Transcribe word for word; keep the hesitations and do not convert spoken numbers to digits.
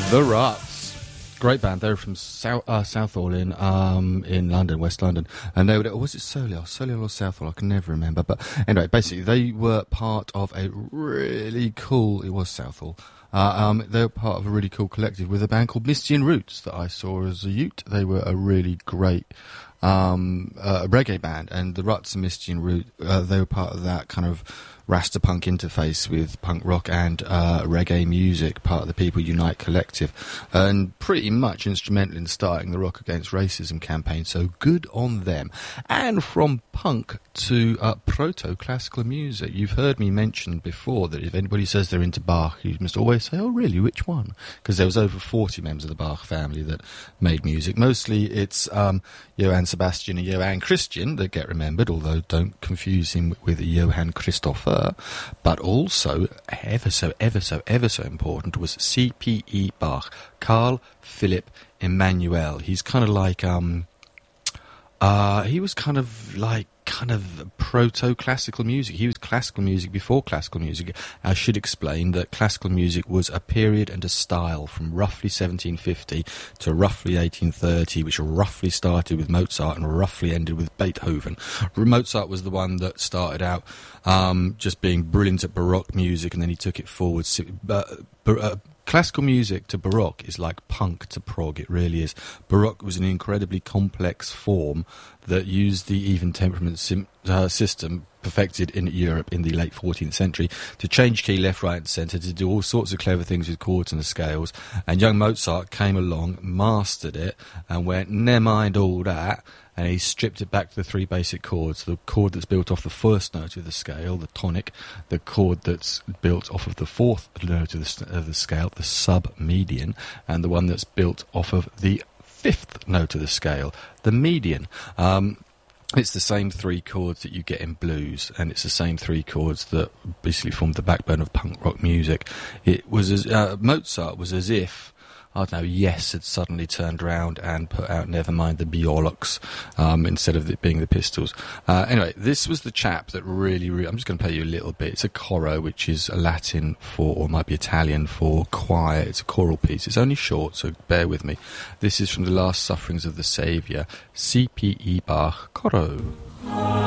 The Ruts. Great band. They were from South, uh, Southall in um, in London, West London. And they were, or was it Solihull? Solihull or Southall? I can never remember. But anyway, basically, they were part of a really cool, it was Southall. Uh, um, they were part of a really cool collective with a band called Mistian Roots that I saw as a youth. They were a really great um, uh, reggae band. And the Ruts and Mistian Roots, uh, they were part of that kind of Rasta punk interface with punk rock and uh, reggae music, part of the People Unite collective, and pretty much instrumental in starting the Rock Against Racism campaign, so good on them. And from punk to uh, proto-classical music, you've heard me mention before that if anybody says they're into Bach, you must always say, oh really, which one? Because there was over forty members of the Bach family that made music. Mostly it's um, Johann Sebastian and Johann Christian that get remembered, although don't confuse him with Johann Christopher. But also, ever so, ever so, ever so important was C P E Bach, Carl Philipp Emanuel. He's kind of like, um, uh, he was kind of like, kind of proto-classical music. He was classical music before classical music. I should explain that classical music was a period and a style from roughly seventeen fifty to roughly eighteen thirty, which roughly started with Mozart and roughly ended with Beethoven. Mozart was the one that started out um, just being brilliant at Baroque music, and then he took it forward. Uh, uh, Classical music to Baroque is like punk to prog, it really is. Baroque was an incredibly complex form that used the even temperament sim- uh, system perfected in Europe in the late fourteenth century to change key left, right and centre, to do all sorts of clever things with chords and the scales. And young Mozart came along, mastered it, and went, never mind all that, and he stripped it back to the three basic chords. The chord that's built off the first note of the scale, the tonic, the chord that's built off of the fourth note of the, of the scale, the sub-median, and the one that's built off of the fifth note of the scale, the median. Um, it's the same three chords that you get in blues, and it's the same three chords that basically formed the backbone of punk rock music. It was as, uh, Mozart was as if, I don't know, Yes had suddenly turned around and put out Nevermind the Biolocs um, instead of it being the Pistols. Uh, anyway, this was the chap that really, really... I'm just going to play you a little bit. It's a coro, which is Latin for, or might be Italian for choir. It's a choral piece. It's only short, so bear with me. This is from The Last Sufferings of the Saviour, C P E Bach, coro.